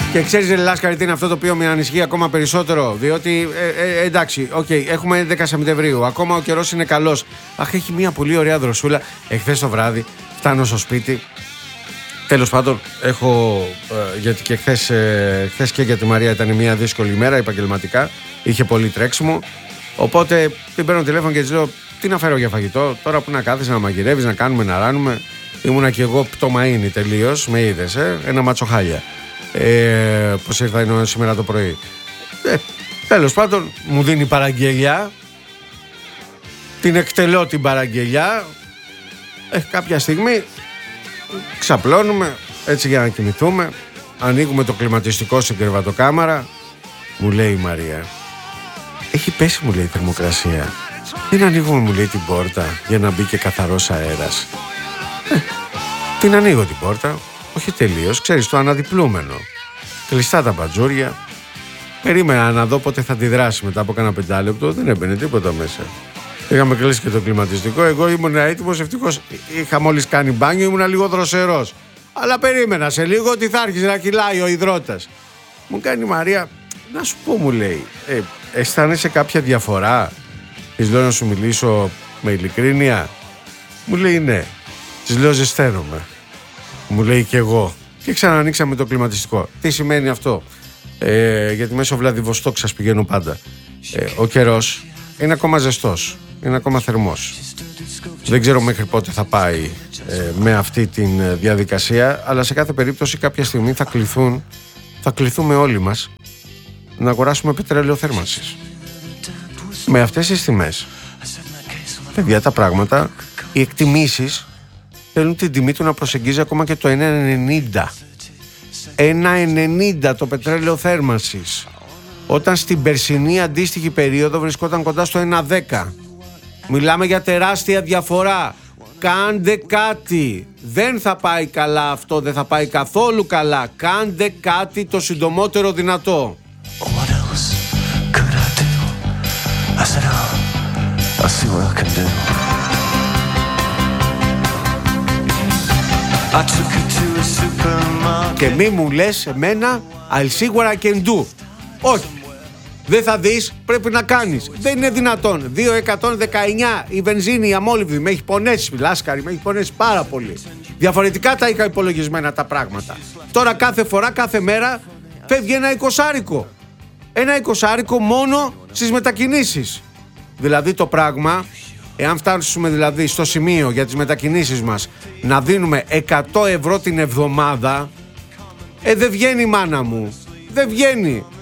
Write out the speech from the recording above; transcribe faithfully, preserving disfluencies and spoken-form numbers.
Και ξέρεις, Λάσκαρη, τι είναι αυτό το οποίο με ανησυχεί ακόμα περισσότερο? Διότι ε, ε, εντάξει, okay, έχουμε έντεκα Σεπτεμβρίου, ακόμα ο καιρός είναι καλός. Αχ, έχει μια πολύ ωραία δροσούλα. Εχθές το βράδυ φτάνω στο σπίτι. Τέλος πάντων, έχω. Ε, γιατί και χθες, ε, χθες και για τη Μαρία ήταν μια δύσκολη ημέρα επαγγελματικά. Είχε πολύ τρέξιμο. Οπότε την παίρνω τηλέφωνο και της λέω: τι να φέρω για φαγητό, τώρα που να κάθεσαι να μαγειρεύεις, να κάνουμε, να ράνουμε. Ήμουνα και εγώ πτωμαΐνη τελείως, με είδες, ε, ένα ματσοχάλια. Ε, πώς ήρθα ενώ σήμερα το πρωί. Ε, τέλος πάντων, μου δίνει παραγγελιά. Την εκτελώ την παραγγελιά. Ε, κάποια στιγμή ξαπλώνουμε έτσι για να κοιμηθούμε. Ανοίγουμε το κλιματιστικό στην κρεβατοκάμαρα. Μου λέει η Μαρία: έχει πέσει, μου λέει, η θερμοκρασία. Δεν ανοίγουμε, μου λέει, την πόρτα για να μπει και καθαρός αέρας. Ε, την ανοίγω την πόρτα. Όχι τελείως, ξέρεις, το αναδιπλούμενο. Κλειστά τα μπατζούρια. Περίμενα να δω πότε θα αντιδράσει. Μετά από κάνα πεντάλεπτο δεν έμπαινε τίποτα μέσα. Είχαμε κλείσει και το κλιματιστικό. Εγώ ήμουν έτοιμος, ευτυχώς είχα μόλις κάνει μπάνιο, ήμουν λίγο δροσερός. Αλλά περίμενα σε λίγο ότι θα άρχισε να κυλάει ο υδρότας. Μου κάνει η Μαρία: να σου πω, μου λέει, ε, αισθάνεσαι κάποια διαφορά? Της λέω να σου μιλήσω με ειλικρίνεια. Μου λέει ναι. Της λέω ζεσταίνομαι. Μου λέει και εγώ. Και ξανανοίξαμε το κλιματιστικό. Τι σημαίνει αυτό? Ε, γιατί μέσω Βλαδιβοστόκ σας πηγαίνω πάντα. Ε, ο καιρός είναι ακόμα ζεστός. Είναι ακόμα θερμός. Δεν ξέρω μέχρι πότε θα πάει ε, με αυτή τη διαδικασία, αλλά σε κάθε περίπτωση κάποια στιγμή θα κληθούν, θα κληθούμε όλοι μας να αγοράσουμε πετρέλαιο θέρμανσης. Με αυτές τις τιμές, παιδιά, τα πράγματα, οι εκτιμήσεις θέλουν την τιμή του να προσεγγίζει ακόμα και το ένα ενενήντα. ένα ενενήντα το πετρέλαιο θέρμανσης, όταν στην περσινή αντίστοιχη περίοδο βρισκόταν κοντά στο ένα δέκα. Μιλάμε για τεράστια διαφορά. Κάντε κάτι. Δεν θα πάει καλά αυτό, δεν θα πάει καθόλου καλά. Κάντε κάτι το συντομότερο δυνατό. Και μη μου λες εμένα I'll see what I can do. Όχι. Δεν θα δεις, πρέπει να κάνεις. Δεν είναι δυνατόν. δύο εκατόν δεκαεννιά η βενζίνη, η αμόλυβδη. Με έχει πονέσει, Λάσκαρη, με έχει πονέσει πάρα πολύ. Διαφορετικά τα είχα υπολογισμένα τα πράγματα. Τώρα κάθε φορά, κάθε μέρα φεύγει ένα εικοσάρικο. Ένα εικοσάρικο μόνο στις μετακινήσεις. Δηλαδή το πράγμα, εάν φτάσουμε δηλαδή στο σημείο για τις μετακινήσεις μας να δίνουμε εκατό ευρώ την εβδομάδα, ε δεν βγαίνει, μάνα μου. Δεν βγαίνει.